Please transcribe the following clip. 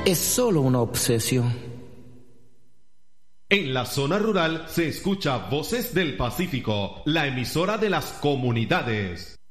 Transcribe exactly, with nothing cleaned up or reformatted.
es solo una obsesión. En la zona rural se escucha Voces del Pacífico, la emisora de las comunidades.